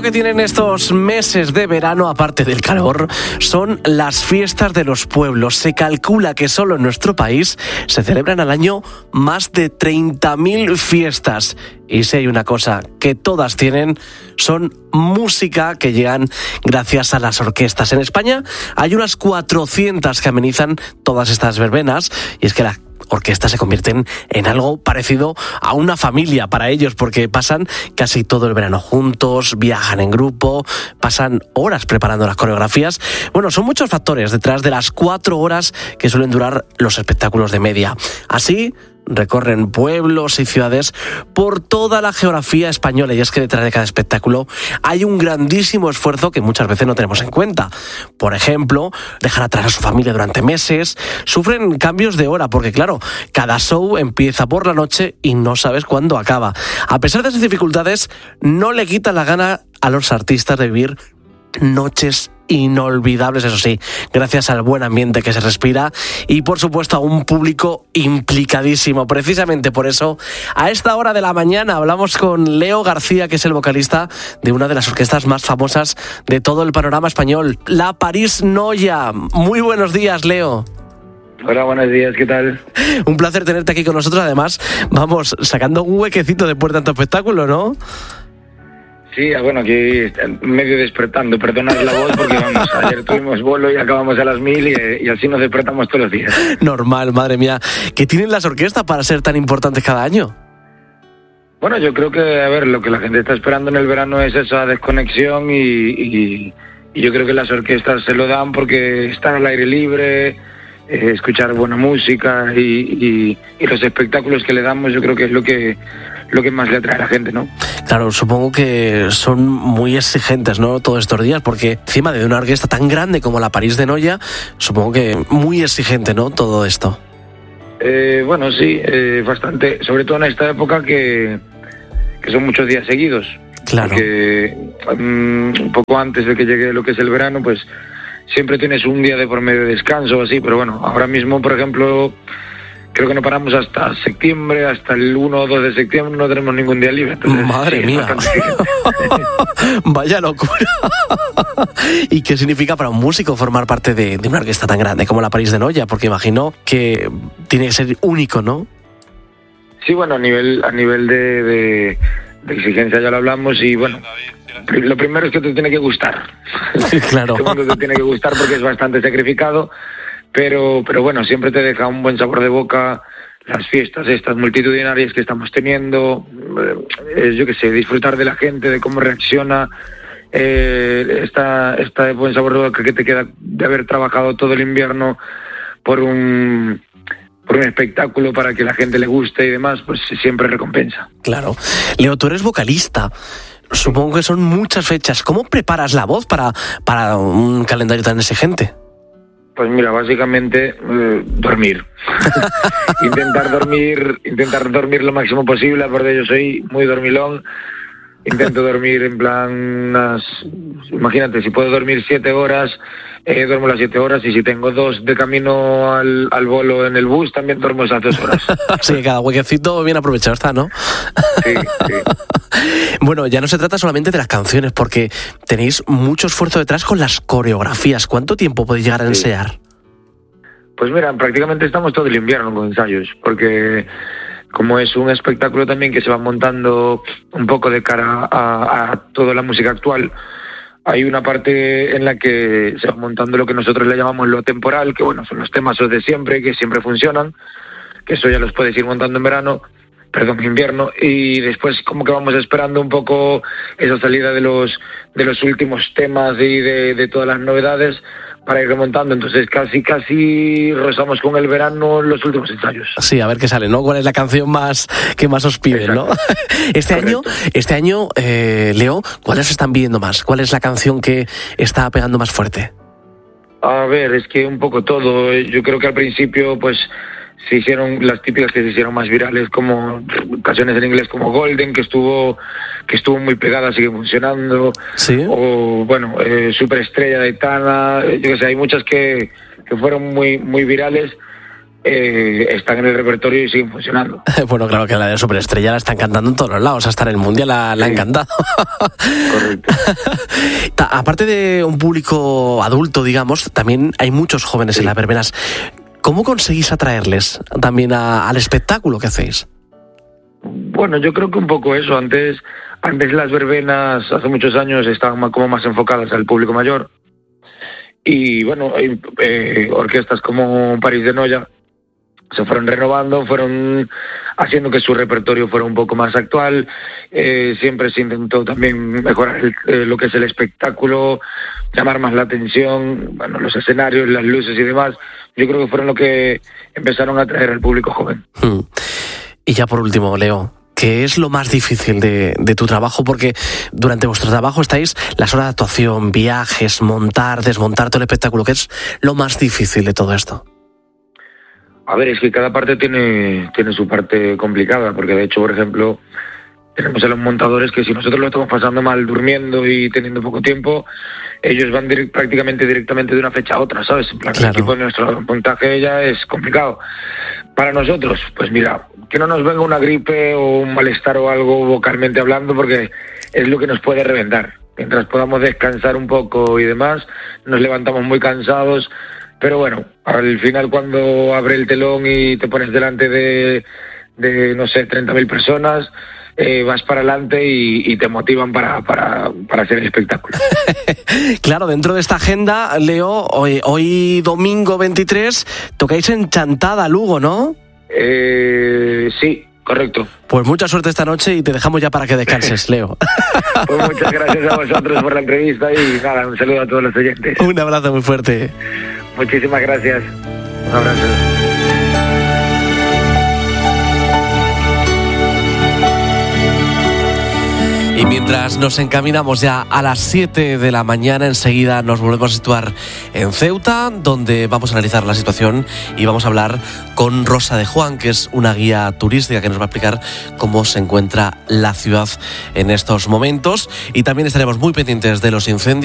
algo que tienen estos meses de verano, aparte del calor, son las fiestas de los pueblos. Se calcula que solo en nuestro país se celebran al año más de 30.000 fiestas. Y si hay una cosa que todas tienen, son música que llegan gracias a las orquestas. En España hay unas 400 que amenizan todas estas verbenas, y es que las orquestas se convierten en algo parecido a una familia para ellos, porque pasan casi todo el verano juntos, viajan en grupo, pasan horas preparando las coreografías. Bueno, son muchos factores detrás de las 4 horas que suelen durar los espectáculos de media. Así recorren pueblos y ciudades por toda la geografía española, y es que detrás de cada espectáculo hay un grandísimo esfuerzo que muchas veces no tenemos en cuenta. Por ejemplo, dejar atrás a su familia durante meses, sufren cambios de hora porque, claro, cada show empieza por la noche y no sabes cuándo acaba. A pesar de esas dificultades, no le quitan la gana a los artistas de vivir noches inolvidables, eso sí, gracias al buen ambiente que se respira y, por supuesto, a un público implicadísimo. Precisamente por eso, a esta hora de la mañana hablamos con Leo García, que es el vocalista de una de las orquestas más famosas de todo el panorama español, la París Noia. Muy buenos días, Leo. Hola, buenos días, ¿qué tal? Un placer tenerte aquí con nosotros. Además, vamos sacando un huequecito después de tanto espectáculo, ¿no? Sí, bueno, aquí medio despertando, perdonad la voz porque vamos, ayer tuvimos vuelo y acabamos a las 1000 y así nos despertamos todos los días. Normal, madre mía. ¿Qué tienen las orquestas para ser tan importantes cada año? Bueno, yo creo que, a ver, lo que la gente está esperando en el verano es esa desconexión y yo creo que las orquestas se lo dan porque están al aire libre, escuchar buena música y los espectáculos que le damos, yo creo que es lo que más le atrae a la gente, ¿no? Claro, supongo que son muy exigentes, ¿no?, todos estos días, porque encima de una orquesta tan grande como la París de Noia, supongo que muy exigente, ¿no?, todo esto. Bueno, sí, bastante, sobre todo en esta época que son muchos días seguidos. Claro. Porque un poco antes de que llegue lo que es el verano, pues siempre tienes un día de por medio de descanso o así, pero bueno, ahora mismo, por ejemplo, creo que no paramos hasta septiembre, hasta el 1 o 2 de septiembre no tenemos ningún día libre. Entonces, madre mía. Vaya locura. ¿Y qué significa para un músico formar parte de una orquesta tan grande como la París de Noia? Porque imagino que tiene que ser único, ¿no? Sí, bueno, a nivel de exigencia ya lo hablamos y bueno, lo primero es que te tiene que gustar. Claro. Segundo, te tiene que gustar porque es bastante sacrificado. Pero bueno, siempre te deja un buen sabor de boca las fiestas estas multitudinarias que estamos teniendo, yo qué sé, disfrutar de la gente, de cómo reacciona, esta buen sabor de boca que te queda de haber trabajado todo el invierno por un espectáculo para que la gente le guste y demás, pues siempre recompensa. Claro. Leo, tú eres vocalista. Supongo que son muchas fechas. ¿Cómo preparas la voz para un calendario tan exigente? Pues mira, básicamente dormir. intentar dormir lo máximo posible, porque yo soy muy dormilón. Intento dormir en plan imagínate, si puedo dormir 7 horas, duermo las 7 horas, y si tengo 2 de camino al bolo en el bus, también duermo esas 2 horas. Sí, cada huequecito bien aprovechado está, ¿no? Sí. Bueno, ya no se trata solamente de las canciones, porque tenéis mucho esfuerzo detrás con las coreografías. ¿Cuánto tiempo podéis llegar a ensayar? Pues mira, prácticamente estamos todo el invierno con ensayos, porque como es un espectáculo también que se va montando un poco de cara a toda la música actual, hay una parte en la que se va montando lo que nosotros le llamamos lo temporal, que bueno, son los temas de siempre, que siempre funcionan, que eso ya los puedes ir montando en invierno, y después como que vamos esperando un poco esa salida de los últimos temas y de todas las novedades para ir remontando. Entonces casi rozamos con el verano los últimos ensayos. Sí, a ver qué sale, ¿no? ¿Cuál es la canción que más os piden, ¿no? Este año, Leo, ¿cuáles están pidiendo más? ¿Cuál es la canción que está pegando más fuerte? A ver, es que un poco todo. Yo creo que al principio, pues, se hicieron las típicas que se hicieron más virales, como canciones en inglés como Golden, que estuvo muy pegada, sigue funcionando. ¿Sí? O bueno, Superestrella de Aitana, yo que sé, hay muchas que fueron muy muy virales, están en el repertorio y siguen funcionando. Bueno, claro que la de Superestrella la están cantando en todos los lados, hasta en el Mundial la han cantado. Correcto. Aparte de un público adulto, digamos, también hay muchos jóvenes en las verbenas. ¿Cómo conseguís atraerles también al espectáculo que hacéis? Bueno, yo creo que un poco eso. Antes las verbenas, hace muchos años, estaban como más enfocadas al público mayor. Y bueno, orquestas como París de Noia se fueron renovando, fueron haciendo que su repertorio fuera un poco más actual. Siempre se intentó también mejorar lo que es el espectáculo, llamar más la atención, bueno, los escenarios, las luces y demás. Yo creo que fueron lo que empezaron a atraer al público joven. Y ya por último, Leo, ¿qué es lo más difícil de tu trabajo? Porque durante vuestro trabajo estáis las horas de actuación, viajes, montar, desmontar todo el espectáculo. ¿Qué es lo más difícil de todo esto? A ver, es que cada parte tiene su parte complicada, porque de hecho, por ejemplo, tenemos a los montadores que si nosotros lo estamos pasando mal durmiendo y teniendo poco tiempo, ellos van prácticamente directamente de una fecha a otra, ¿sabes? En plan, claro. El equipo de nuestro montaje ya es complicado. Para nosotros, pues mira, que no nos venga una gripe o un malestar o algo vocalmente hablando, porque es lo que nos puede reventar. Mientras podamos descansar un poco y demás, nos levantamos muy cansados. Pero bueno, al final cuando abre el telón y te pones delante de no sé, 30.000 personas, vas para adelante y te motivan para hacer el espectáculo. Claro, dentro de esta agenda, Leo, hoy domingo 23, tocáis en Chantada, Lugo, ¿no? Sí, correcto. Pues mucha suerte esta noche y te dejamos ya para que descanses, Leo. Pues muchas gracias a vosotros por la entrevista y nada, un saludo a todos los oyentes. Un abrazo muy fuerte. Muchísimas gracias. Un abrazo. Y mientras nos encaminamos ya a las 7 de la mañana, enseguida nos volvemos a situar en Ceuta, donde vamos a analizar la situación y vamos a hablar con Rosa de Juan, que es una guía turística que nos va a explicar cómo se encuentra la ciudad en estos momentos. Y también estaremos muy pendientes de los incendios.